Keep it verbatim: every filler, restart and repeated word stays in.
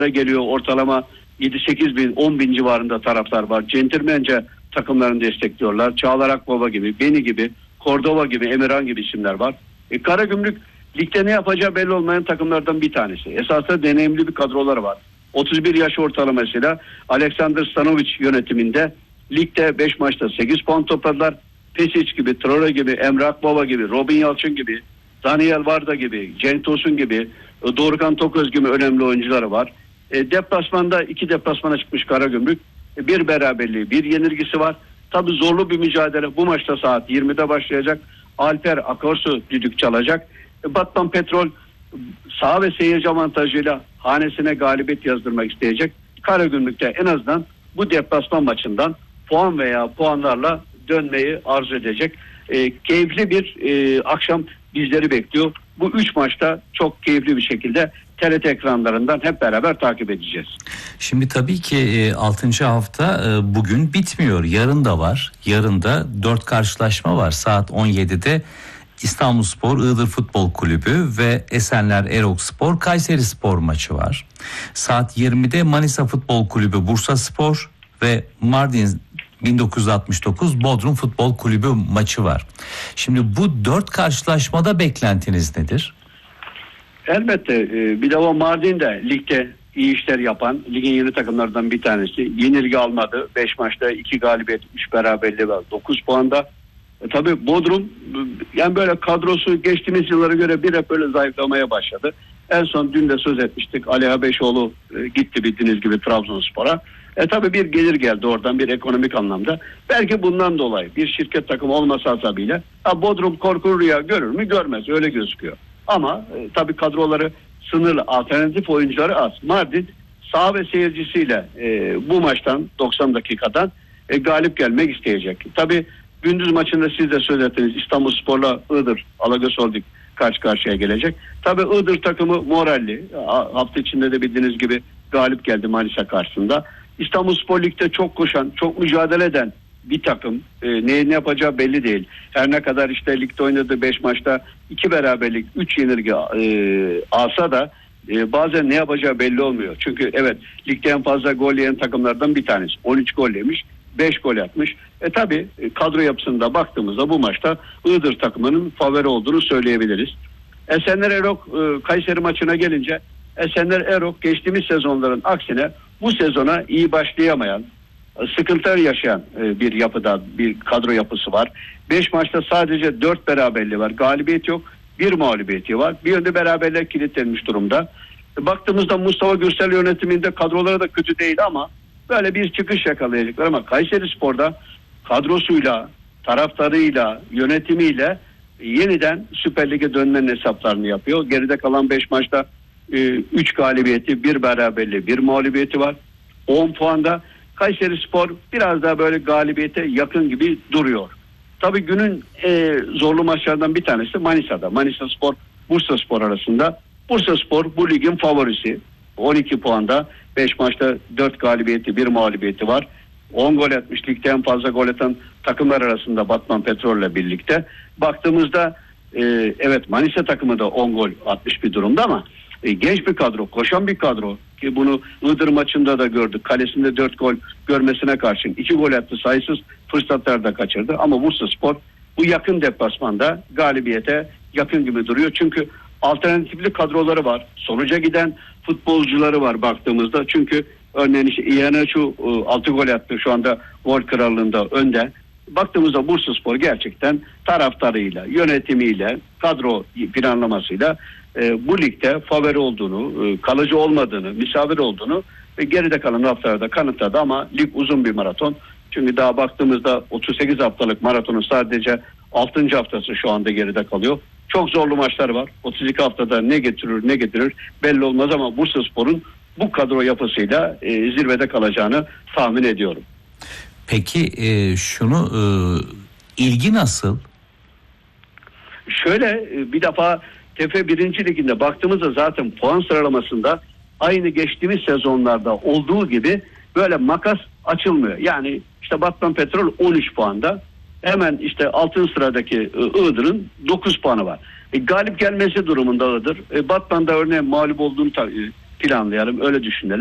geliyor ortalama yedi sekiz bin on bin civarında taraftar var. Centilmence takımlarını destekliyorlar. Çağlar Akbaba gibi, Beni gibi, Cordova gibi, Emirhan gibi isimler var. E, Karagümrük ligde ne yapacağı belli olmayan takımlardan bir tanesi. Esasında deneyimli bir kadroları var. otuz bir yaş ortalamasıyla Aleksandar Stanovic yönetiminde ligde beş maçta sekiz puan topladılar. Pesic gibi, Traore gibi, Emre Akbaba gibi, Robin Yalçın gibi, Daniel Varda gibi, Cenk Tosun gibi, Dorukhan Toköz gibi önemli oyuncuları var. E, deplasmanda iki deplasmana çıkmış Karagümrük. E, bir beraberliği, bir yenilgisi var. Tabii zorlu bir mücadele. Bu maçta saat yirmide başlayacak. Alper Akarsu düdük çalacak. E, Batman Petrol saha ve seyirci avantajıyla hanesine galibiyet yazdırmak isteyecek. Karagümrük'te en azından bu deplasman maçından puan veya puanlarla dönmeyi arzu edecek. E, keyifli bir e, akşam bizleri bekliyor. Bu üç maçta çok keyifli bir şekilde T R T ekranlarından hep beraber takip edeceğiz. Şimdi tabii ki altıncı hafta bugün bitmiyor. Yarın da var. Yarın da dört karşılaşma var. Saat on yedide İstanbulspor Iğdır Futbol Kulübü ve Esenler Erokspor Kayserispor maçı var. Saat yirmide Manisa Futbol Kulübü Bursaspor ve Mardin bin dokuz yüz altmış dokuz Bodrum Futbol Kulübü maçı var. Şimdi bu dört karşılaşmada beklentiniz nedir? Elbette bir de o Mardin'de ligde iyi işler yapan ligin yeni takımlardan bir tanesi. Yenilgi almadı. beş maçta iki galibiyet, üç beraberliği var. dokuz puanda. E, tabii Bodrum yani böyle kadrosu geçtiğimiz yıllara göre bir hep böyle zayıflamaya başladı. En son dün de söz etmiştik. Ali Habeşoğlu e, gitti bildiğiniz gibi Trabzonspor'a. E tabii bir gelir geldi oradan bir ekonomik anlamda. Belki bundan dolayı bir şirket takımı olması hasabıyla ha, Bodrum korkur rüya görür mü? Görmez. Öyle gözüküyor. Ama e, tabii kadroları sınırlı, alternatif oyuncuları az. Mardin saha ve seyircisiyle e, bu maçtan doksan dakikadan e, galip gelmek isteyecek. Tabii gündüz maçında siz de söz ettiniz. İstanbulspor'la Iğdır Alagöz Holding karşı karşıya gelecek. Tabii Iğdır takımı moralli. Hafta içinde de bildiğiniz gibi galip geldi Manisa karşısında. İstanbulspor Lig'de çok koşan, çok mücadele eden bir takım. E, ne, ne yapacağı belli değil. Her ne kadar işte ligde oynadığı beş maçta iki beraberlik, üç yenilgi e, alsa da e, bazen ne yapacağı belli olmuyor. Çünkü evet ligde en fazla gol yiyen takımlardan bir tanesi. on üç gol yemiş, beş gol atmış. E tabi kadro yapısında baktığımızda bu maçta Iğdır takımının favori olduğunu söyleyebiliriz. Esenler Erok e, Kayseri maçına gelince Esenler Erok geçtiğimiz sezonların aksine bu sezona iyi başlayamayan, sıkıntılar yaşayan bir yapıda bir kadro yapısı var. beş maçta sadece dört beraberliği var. Galibiyet yok. Bir mağlubiyeti var. Bir yönde beraberler kilitlenmiş durumda. Baktığımızda Mustafa Gürsel yönetiminde kadroları da kötü değil ama böyle bir çıkış yakalayacaklar ama Kayserispor'da kadrosuyla, taraftarıyla, yönetimiyle yeniden Süper Lig'e dönmenin hesaplarını yapıyor. Geride kalan beş maçta üç galibiyeti, bir beraberliği, bir mağlubiyeti var. on puanda. Kayserispor biraz daha böyle galibiyete yakın gibi duruyor. Tabii günün e, zorlu maçlardan bir tanesi Manisa'da. Manisaspor, Bursaspor arasında. Bursaspor bu ligin favorisi. on iki puanda, beş maçta dört galibiyeti, bir mağlubiyeti var. on gol atmış, ligde en fazla gol atan takımlar arasında Batman Petrol'le birlikte. Baktığımızda e, evet Manisa takımı da on gol atmış bir durumda ama e, genç bir kadro, koşan bir kadro. Ki bunu Iğdır maçında da gördük. Kalesinde dört gol görmesine karşın iki gol attı, sayısız fırsatlar da kaçırdı. Ama Bursaspor bu yakın deplasmanda galibiyete yakın gibi duruyor. Çünkü alternatifli kadroları var. Sonuca giden futbolcuları var baktığımızda. Çünkü örneğin işte İyaneçu altı gol attı, şu anda gol krallığında önde. Baktığımızda Bursaspor gerçekten taraftarıyla, yönetimiyle, kadro planlamasıyla e, bu ligde favori olduğunu, e, kalıcı olmadığını, misafir olduğunu ve geride kalan haftalarda kanıtladı ama lig uzun bir maraton. Çünkü daha baktığımızda otuz sekiz haftalık maratonun sadece altıncı haftası şu anda geride kalıyor. Çok zorlu maçlar var. otuz iki haftada ne getirir ne getirir belli olmaz ama Bursaspor'un bu kadro yapısıyla e, zirvede kalacağını tahmin ediyorum. Peki e, şunu e, ilgi nasıl? Şöyle e, bir defa T F birinci Ligi'nde baktığımızda zaten puan sıralamasında aynı geçtiğimiz sezonlarda olduğu gibi böyle makas açılmıyor. Yani işte Batman Petrol on üç puanda, hemen işte altın sıradaki Iğdır'ın dokuz puanı var. E, galip gelmesi durumunda Iğdır. E, Batman'da örneğin mağlup olduğunu ta- planlayalım, öyle düşünelim.